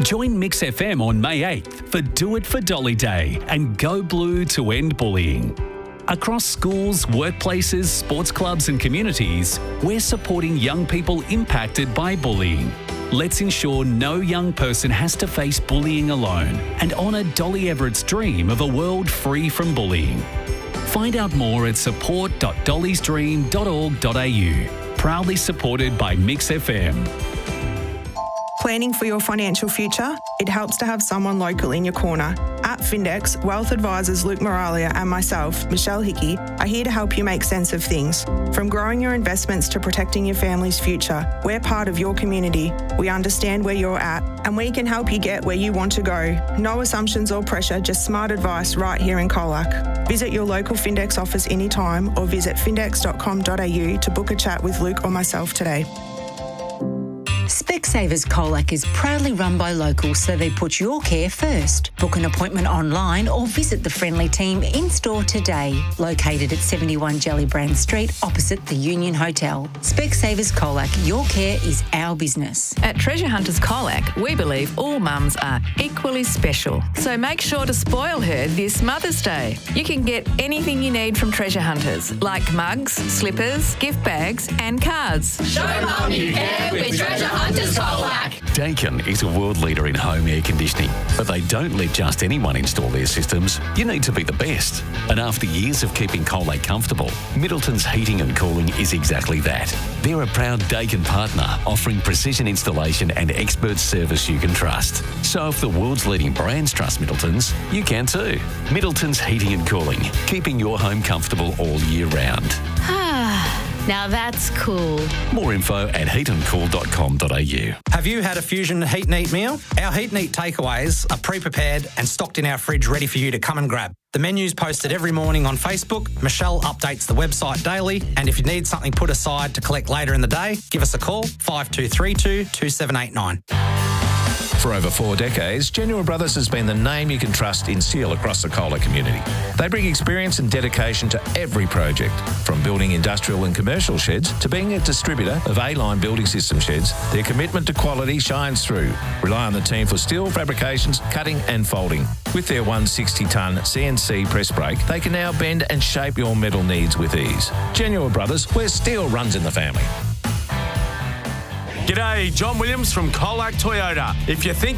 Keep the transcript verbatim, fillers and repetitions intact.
Join Mix F M on May eighth for Do It for Dolly Day and Go Blue to end bullying. Across schools, workplaces, sports clubs and communities, we're supporting young people impacted by bullying. Let's ensure no young person has to face bullying alone and honour Dolly Everett's dream of a world free from bullying. Find out more at support dot dollys dream dot org dot a u. Proudly supported by Mix F M. Planning for your financial future? It helps to have someone local in your corner. At Findex, wealth advisors Luke Moralia and myself, Michelle Hickey, are here to help you make sense of things. From growing your investments to protecting your family's future, we're part of your community. We understand where you're at and we can help you get where you want to go. No assumptions or pressure, just smart advice right here in Colac. Visit your local Findex office anytime or visit findex dot com dot a u to book a chat with Luke or myself today. Specsavers Colac is proudly run by locals, so they put your care first. Book an appointment online or visit the friendly team in-store today. Located at seventy-one Jellybrand Street, opposite the Union Hotel. Specsavers Colac, your care is our business. At Treasure Hunters Colac, we believe all mums are equally special. So make sure to spoil her this Mother's Day. You can get anything you need from Treasure Hunters, like mugs, slippers, gift bags and cards. Show mum you care with Treasure Hunters Colac. Daikin is a world leader in home air conditioning, but they don't let just anyone install their systems. You need to be the best. And after years of keeping Colac comfortable, Middleton's Heating and Cooling is exactly that. They're a proud Daikin partner, offering precision installation and expert service you can trust. So if the world's leading brands trust Middleton's, you can too. Middleton's Heating and Cooling, keeping your home comfortable all year round. Now that's cool. More info at heat and cool dot com dot a u. Have you had a Fusion Heat and Eat meal? Our Heat and Eat takeaways are pre-prepared and stocked in our fridge ready for you to come and grab. The menu's posted every morning on Facebook. Michelle updates the website daily. And if you need something put aside to collect later in the day, give us a call, five two three two, two seven eight nine. For over four decades, Genua Brothers has been the name you can trust in steel across the Colac community. They bring experience and dedication to every project. From building industrial and commercial sheds to being a distributor of A-line building system sheds, their commitment to quality shines through. Rely on the team for steel fabrications, cutting and folding. With their one hundred sixty tonne C N C press brake, they can now bend and shape your metal needs with ease. Genua Brothers, where steel runs in the family. G'day, John Williams from Colac Toyota. If you think